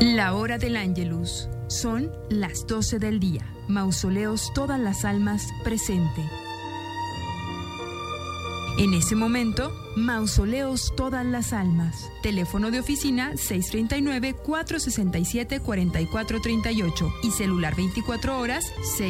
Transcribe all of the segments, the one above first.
La hora del Ángelus. Son las 12 del día. Mausoleos Todas las Almas presente. En ese momento, Mausoleos Todas las Almas. Teléfono de oficina 639-467-4438 y celular 24 horas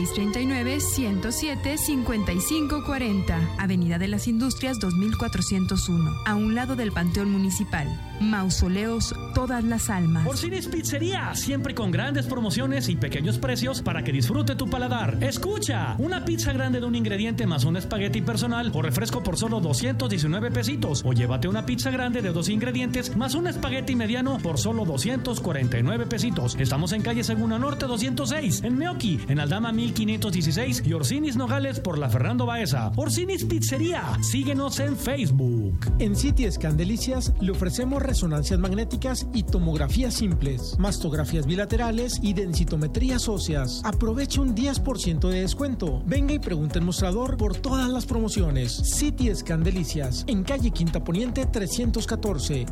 639-107-5540. Avenida de las Industrias 2401, a un lado del Panteón Municipal. Mausoleos Todas las Almas. Porcinis Pizzería, siempre con grandes promociones y pequeños precios para que disfrute tu paladar. Escucha, una pizza grande de un ingrediente más un espagueti personal o refresco por solo 219 pesitos, o llévate una pizza grande de 2 ingredientes más un espagueti mediano por solo 249 pesitos. Estamos en calle Segunda Norte 206, en Meoqui, en Aldama 1516 y Orsinis Nogales por la Fernando Baeza. Orsinis Pizzería, síguenos en Facebook. En CT Scan Delicias le ofrecemos resonancias magnéticas y tomografías simples, mastografías bilaterales y densitometrías óseas. Aproveche un 10% de descuento. Venga y pregunte en mostrador por todas las promociones. CT Scan Delicias, en calle Quinta Poniente 314,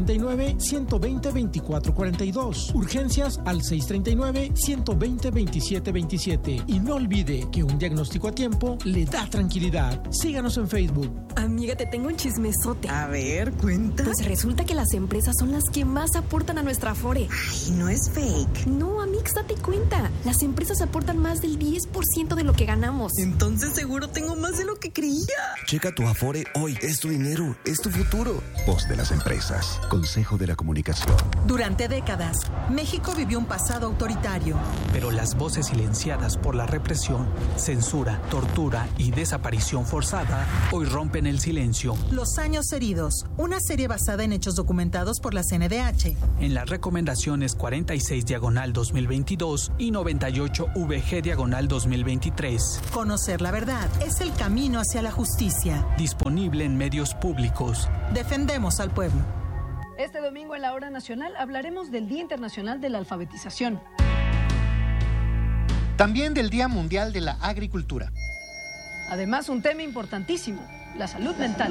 639-120-2442. Urgencias al 639-120-2727. Y no olvide que un diagnóstico a tiempo le da tranquilidad. Síganos en Facebook. Amiga, te tengo un chismesote. A ver, cuenta. Pues resulta que las empresas son las que más aportan a nuestra Afore. Ay, no es fake. No, Amix, date cuenta. Las empresas aportan más del 10% de lo que ganamos. Entonces seguro tengo más de lo que creía. Checa tu Afore hoy. Es tu dinero, es tu futuro. Voz de las empresas. Consejo de la Comunicación. Durante décadas, México vivió un pasado autoritario. Pero las voces silenciadas por la represión, censura, tortura y desaparición forzada hoy rompen el silencio. Los años heridos, una serie basada en hechos documentados por la CNDH. En las recomendaciones 46/2022 y 98-VG/2023. Conocer la verdad es el camino hacia la justicia. Disponible en medios públicos. Defendemos al pueblo. Este domingo en la Hora Nacional hablaremos del Día Internacional de la Alfabetización. También del Día Mundial de la Agricultura. Además, un tema importantísimo, la salud mental.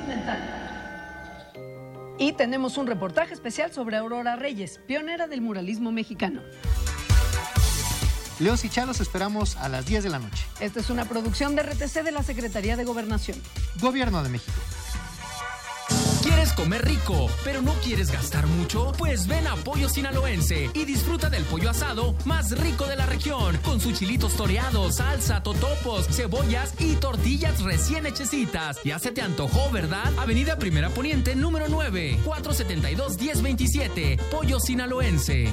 Y tenemos un reportaje especial sobre Aurora Reyes, pionera del muralismo mexicano. Leos y Chá, los esperamos a las 10 de la noche. Esta es una producción de RTC de la Secretaría de Gobernación. Gobierno de México. ¿Quieres comer rico, pero no quieres gastar mucho? Pues ven a Pollo Sinaloense y disfruta del pollo asado más rico de la región, con sus chilitos toreados, salsa, totopos, cebollas y tortillas recién hechecitas. Ya se te antojó, ¿verdad? Avenida Primera Poniente, número 9, 472-1027, Pollo Sinaloense.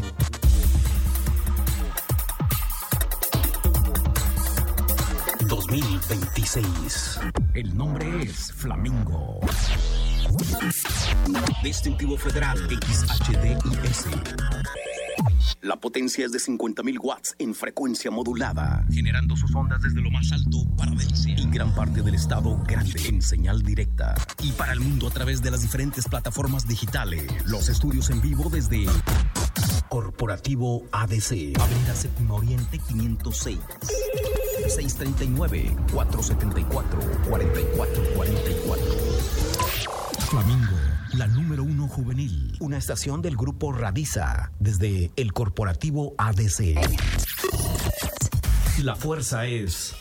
...2026. El nombre es Flamingo. Distintivo Federal XHDIS. La potencia es de 50,000 watts en frecuencia modulada, generando sus ondas desde lo más alto para Valencia y gran parte del estado grande en señal directa. Y para el mundo a través de las diferentes plataformas digitales. Los estudios en vivo desde Corporativo ADC, Avenida Séptima Oriente 506. 639-474-4444. Flamingo, la número 1 juvenil. Una estación del grupo Radiza, desde el Corporativo ADC. La fuerza es...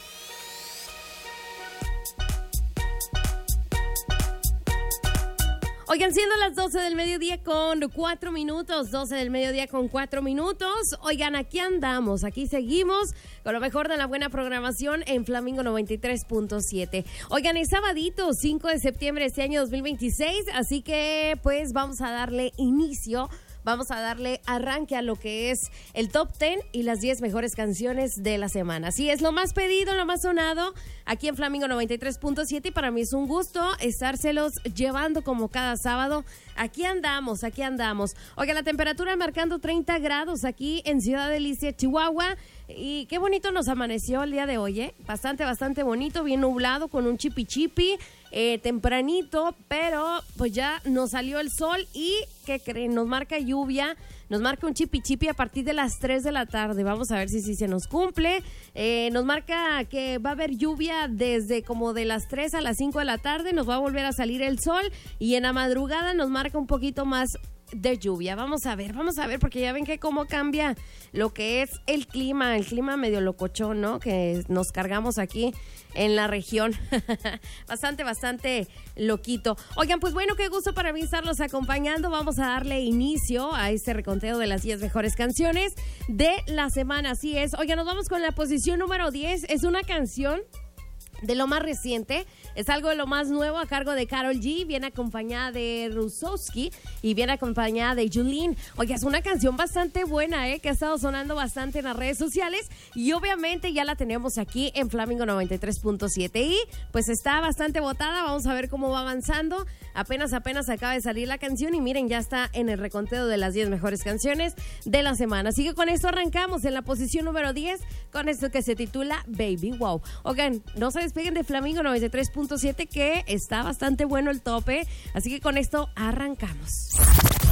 Oigan, siendo las 12 del mediodía con 4 minutos, 12 del mediodía con 4 minutos. Oigan, aquí andamos, aquí seguimos con lo mejor de la buena programación en Flamingo 93.7. Oigan, es sabadito, 5 de septiembre de este año 2026, así que pues vamos a darle inicio. Vamos a darle arranque a lo que es el Top 10 y las 10 mejores canciones de la semana. Así es, lo más pedido, lo más sonado aquí en Flamingo 93.7 y para mí es un gusto estárselos llevando como cada sábado. Aquí andamos, aquí andamos. Oiga, la temperatura marcando 30 grados aquí en Ciudad Delicia, Chihuahua. Y qué bonito nos amaneció el día de hoy, ¿eh? Bastante bonito, bien nublado, con un chipi tempranito, pero pues ya nos salió el sol y, ¿qué creen? Nos marca lluvia, nos marca un chipi a partir de las 3 de la tarde. Vamos a ver si se nos cumple. Nos marca que va a haber lluvia desde como de las 3 a las 5 de la tarde, nos va a volver a salir el sol y en la madrugada nos marca un poquito más de lluvia. Vamos a ver, porque ya ven que cómo cambia lo que es el clima medio locochón, ¿no? Que nos cargamos aquí en la región. bastante loquito. Oigan, pues bueno, qué gusto para mí estarlos acompañando. Vamos a darle inicio a este reconteo de las 10 mejores canciones de la semana. Así es. Oigan, nos vamos con la posición número 10. Es una canción de lo más reciente, es algo de lo más nuevo a cargo de Karol G, viene acompañada de Rusowski y viene acompañada de Julín. Oye, es una canción bastante buena, que ha estado sonando bastante en las redes sociales y obviamente ya la tenemos aquí en Flamingo 93.7 y pues está bastante votada. Vamos a ver cómo va avanzando. Apenas acaba de salir la canción y miren, ya está en el reconteo de las 10 mejores canciones de la semana. Así que con esto arrancamos en la posición número 10 con esto que se titula Baby Wow. Oigan, no se despeguen de Flamingo 93.7 que está bastante bueno el tope, así que con esto arrancamos.